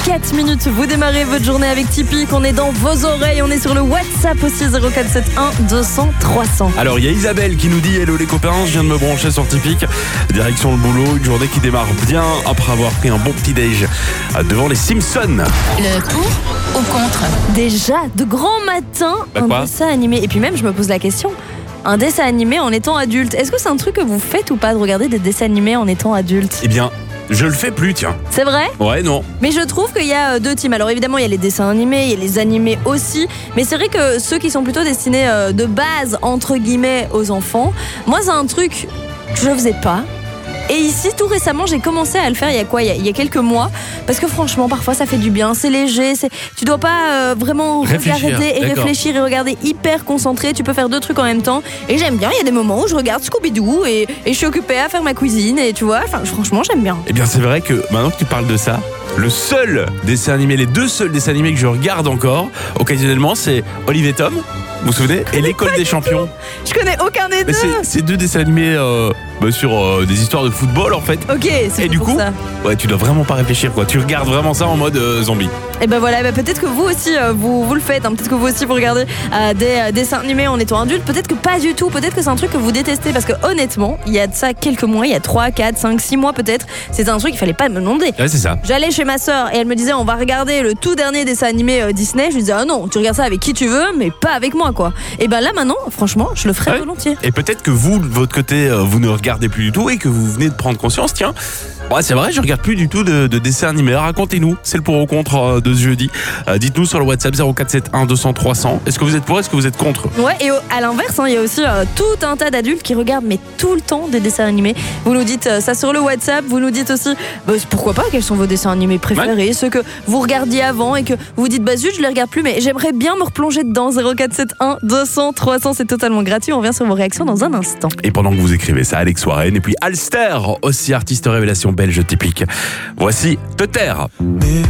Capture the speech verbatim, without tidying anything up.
quatre minutes. Vous démarrez votre journée avec Tipeee. On est dans vos oreilles. On est sur le WhatsApp aussi zéro quatre sept un deux cents trois cents. Alors il y a Isabelle qui nous dit: hello les copains, je viens de me brancher sur Tipeee. Direction le boulot, une journée qui démarre bien après avoir pris un bon petit déj devant les Simpsons. Le pour ou contre? Déjà, de grand matin, Bah un quoi dessin animé. Et puis même, je me pose la question. Un dessin animé en étant adulte. Est-ce que c'est un truc que vous faites ou pas, de regarder des dessins animés en étant adulte? Eh bien, je le fais plus, tiens. C'est vrai? Ouais, non. Mais je trouve qu'il y a euh, deux teams. Alors évidemment, il y a les dessins animés, il y a les animés aussi. Mais c'est vrai que ceux qui sont plutôt destinés euh, de base, entre guillemets, aux enfants, moi, c'est un truc que je faisais pas. Et ici, tout récemment, j'ai commencé à le faire il y a quoi, il y a, il y a quelques mois. Parce que franchement, parfois, ça fait du bien. C'est léger. C'est... Tu dois pas euh, vraiment Réfléchir, regarder et d'accord. réfléchir et regarder hyper concentré. Tu peux faire deux trucs en même temps. Et j'aime bien. Il y a des moments où je regarde Scooby-Doo et, et je suis occupée à faire ma cuisine. Et tu vois, enfin, franchement, j'aime bien. Eh bien, c'est vrai que maintenant que tu parles de ça, le seul dessin animé, les deux seuls dessins animés que je regarde encore, occasionnellement, c'est Olive et Tom, vous vous souvenez, et l'École des champions. Je connais aucun des Mais deux. c'est, c'est deux dessins animés euh, bah, sur euh, des histoires de football en fait. Ok, c'est Et du pour coup, ça. ouais, tu dois vraiment pas réfléchir quoi. Tu regardes vraiment ça en mode euh, zombie. Et ben voilà, ben peut-être que vous aussi euh, vous, vous le faites, hein. Peut-être que vous aussi vous regardez euh, des euh, dessins animés en étant adulte, peut-être que pas du tout, peut-être que c'est un truc que vous détestez parce que honnêtement, il y a de ça quelques mois, il y a trois, quatre, cinq, six mois peut-être, c'était un truc qu'il fallait pas me demander. Ouais, c'est ça. J'allais chez ma sœur et elle me disait on va regarder le tout dernier dessin animé euh, Disney, je lui disais ah non, tu regardes ça avec qui tu veux mais pas avec moi quoi. Et ben là maintenant, franchement, je le ferais Ouais. volontiers. Et peut-être que vous, de votre côté, euh, vous ne regardez plus du tout et que vous venez de prendre conscience, tiens. Ouais, c'est vrai, je regarde plus du tout de, de dessins animés. Racontez-nous, c'est le pour ou contre euh, de ce jeudi. Euh, dites-nous sur le WhatsApp zéro quatre sept un deux cents trois cents. Est-ce que vous êtes pour, est-ce que vous êtes contre? Ouais, et au- à l'inverse, hein, il y a aussi euh, tout un tas d'adultes qui regardent mais tout le temps des dessins animés. Vous nous dites euh, ça sur le WhatsApp, vous nous dites aussi bah, pourquoi pas, quels sont vos dessins animés préférés, ceux que vous regardiez avant et que vous dites bah zut, je les regarde plus mais j'aimerais bien me replonger dedans. Zéro quatre sept un deux cents trois cents, c'est totalement gratuit, on revient sur vos réactions dans un instant. Et pendant que vous écrivez ça, Alex Warren et puis Alster, aussi artiste révélation belge typique. Voici Te taire.